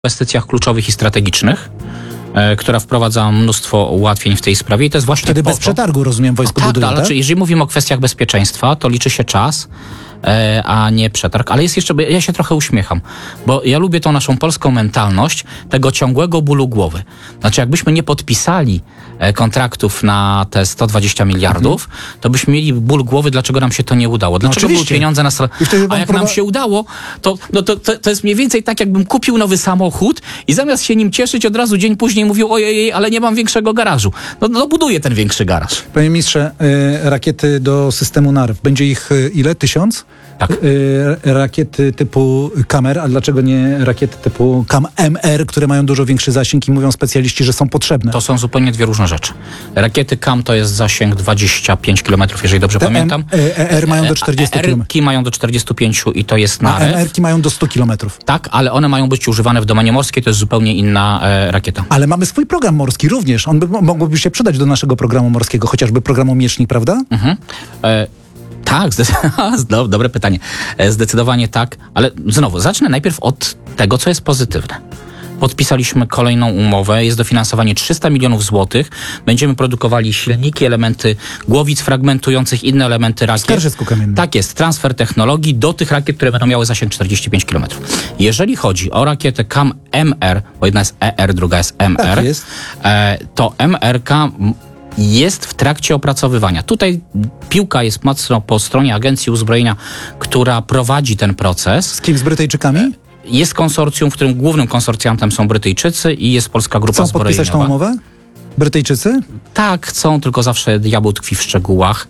inwestycjach kluczowych i strategicznych, która wprowadza mnóstwo ułatwień w tej sprawie i to jest właśnie Wtedy bez przetargu, rozumiem, wojsko buduje, tak? Znaczy, jeżeli mówimy o kwestiach bezpieczeństwa, to liczy się czas, a nie przetarg. Ale jest jeszcze, ja się trochę uśmiecham, bo ja lubię tą naszą polską mentalność tego ciągłego bólu głowy. Znaczy, jakbyśmy nie podpisali kontraktów na te 120 miliardów, to byśmy mieli ból głowy, dlaczego nam się to nie udało. Dlaczego były pieniądze na... A jak nam się udało, to jest mniej więcej tak, jakbym kupił nowy samochód i zamiast się nim cieszyć, od razu dzień później mówił, ojej, ale nie mam większego garażu. No buduję ten większy garaż. Panie ministrze, rakiety do systemu NARW, będzie ich ile? 1000? Tak. Rakiety typu KAMR, a dlaczego nie rakiety typu KAM-MR, które mają dużo większy zasięg i mówią specjaliści, że są potrzebne? To są zupełnie dwie różne rzeczy. Rakiety KAM to jest zasięg 25 km, jeżeli dobrze pamiętam. ER mają do 40 km. ER-ki mają do 45 i to jest na RF. MR-ki mają do 100 km. Tak, ale one mają być używane w domenie morskiej, to jest zupełnie inna rakieta. Ale mamy swój program morski również. On mógłby się przydać do naszego programu morskiego, chociażby programu Miecznik, prawda? Tak, dobre pytanie. Zdecydowanie tak, ale znowu, zacznę najpierw od tego, co jest pozytywne. Podpisaliśmy kolejną umowę, jest dofinansowanie 300 milionów złotych. Będziemy produkowali silniki, elementy głowic fragmentujących, inne elementy rakiet. W Skarżysku Kamiennym. Tak jest, transfer technologii do tych rakiet, które będą miały zasięg 45 km. Jeżeli chodzi o rakietę KAM-MR, bo jedna jest ER, druga jest MR, tak jest. To MR-ka jest w trakcie opracowywania. Tutaj piłka jest mocno po stronie Agencji Uzbrojenia, która prowadzi ten proces. Z kim? Z Brytyjczykami? Jest konsorcjum, w którym głównym konsorcjantem są Brytyjczycy i jest polska grupa zbrojeniowa. Chcą podpisać tą umowę? Brytyjczycy? Tak, chcą, tylko zawsze diabeł tkwi w szczegółach.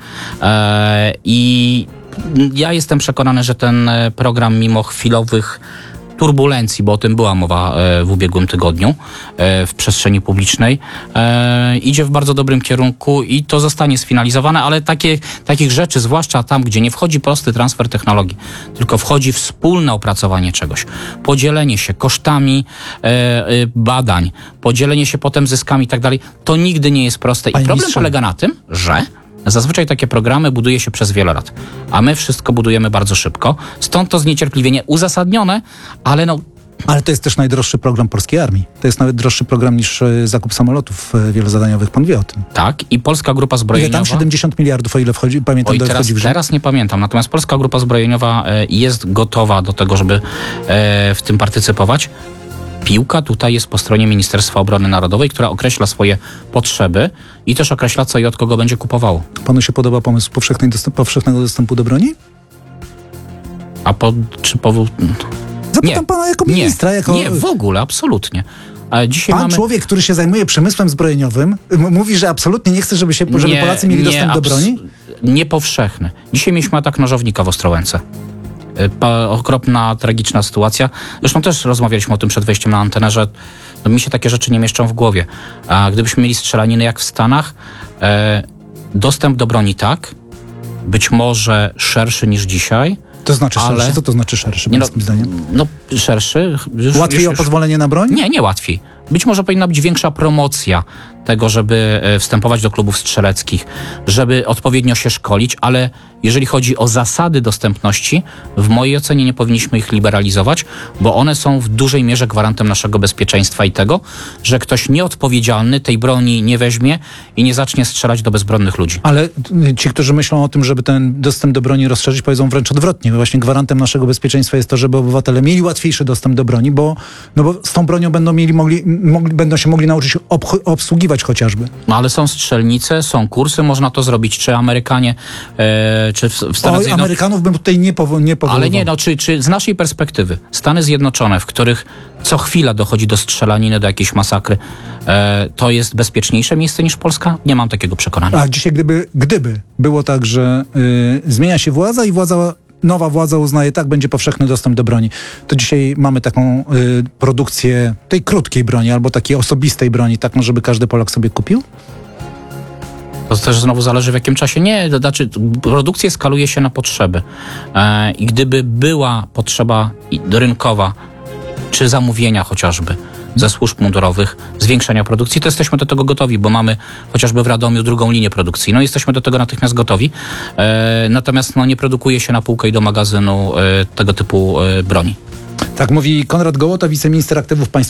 I ja jestem przekonany, że ten program mimo chwilowych turbulencji, bo o tym była mowa w ubiegłym tygodniu w przestrzeni publicznej, idzie w bardzo dobrym kierunku i to zostanie sfinalizowane, ale takich rzeczy, zwłaszcza tam, gdzie nie wchodzi prosty transfer technologii, tylko wchodzi wspólne opracowanie czegoś, podzielenie się kosztami badań, podzielenie się potem zyskami i tak dalej, to nigdy nie jest proste. I problem polega na tym, że zazwyczaj takie programy buduje się przez wiele lat, a my wszystko budujemy bardzo szybko. Stąd to zniecierpliwienie uzasadnione, ale Ale to jest też najdroższy program polskiej armii. To jest nawet droższy program niż zakup samolotów wielozadaniowych. Pan wie o tym. Tak, i Polska Grupa Zbrojeniowa... Ile tam 70 miliardów, o ile wchodzi, pamiętam, wchodzi w grze? Teraz nie pamiętam, natomiast Polska Grupa Zbrojeniowa jest gotowa do tego, żeby w tym partycypować. Piłka tutaj jest po stronie Ministerstwa Obrony Narodowej, która określa swoje potrzeby i też określa, co i od kogo będzie kupowało. Panu się podoba pomysł powszechnego dostępu do broni? Zapytam pana jako ministra. Nie, w ogóle, absolutnie. Człowiek, który się zajmuje przemysłem zbrojeniowym, mówi, że absolutnie nie chce, żeby Polacy mieli dostęp do broni? Niepowszechny. Dzisiaj mieliśmy atak nożownika w Ostrołęce. Okropna, tragiczna sytuacja. Zresztą też rozmawialiśmy o tym przed wejściem na antenę, że mi się takie rzeczy nie mieszczą w głowie. A gdybyśmy mieli strzelaniny jak w Stanach, dostęp do broni tak, być może szerszy niż dzisiaj. To znaczy szerszy? Co to znaczy szerszy, pańskim zdaniem? Szerszy. Łatwiej o pozwolenie na broń? Nie łatwiej. Być może powinna być większa promocja tego, żeby wstępować do klubów strzeleckich, żeby odpowiednio się szkolić, ale jeżeli chodzi o zasady dostępności, w mojej ocenie nie powinniśmy ich liberalizować, bo one są w dużej mierze gwarantem naszego bezpieczeństwa i tego, że ktoś nieodpowiedzialny tej broni nie weźmie i nie zacznie strzelać do bezbronnych ludzi. Ale ci, którzy myślą o tym, żeby ten dostęp do broni rozszerzyć, powiedzą wręcz odwrotnie. Właśnie gwarantem naszego bezpieczeństwa jest to, żeby obywatele mieli łatwiejszy dostęp do broni, bo z tą bronią będą się mogli nauczyć obsługiwać chociażby. No ale są strzelnice, są kursy, można to zrobić. Czy Amerykanie, czy w Stanach Zjednoczonych... Amerykanów bym tutaj nie powoływał. Ale nie, czy z naszej perspektywy Stany Zjednoczone, w których co chwila dochodzi do strzelaniny, do jakiejś masakry, to jest bezpieczniejsze miejsce niż Polska? Nie mam takiego przekonania. A dzisiaj gdyby było tak, że zmienia się władza i nowa władza uznaje, tak, będzie powszechny dostęp do broni, to dzisiaj mamy taką produkcję tej krótkiej broni albo takiej osobistej broni, taką, żeby każdy Polak sobie kupił? To też znowu zależy w jakim czasie. Nie, to znaczy produkcję skaluje się na potrzeby. I gdyby była potrzeba rynkowa, czy zamówienia chociażby ze służb mundurowych, zwiększenia produkcji, to jesteśmy do tego gotowi, bo mamy chociażby w Radomiu drugą linię produkcyjną. Jesteśmy do tego natychmiast gotowi. Natomiast nie produkuje się na półkę i do magazynu tego typu broni. Tak mówi Konrad Gołota, wiceminister aktywów państwowych.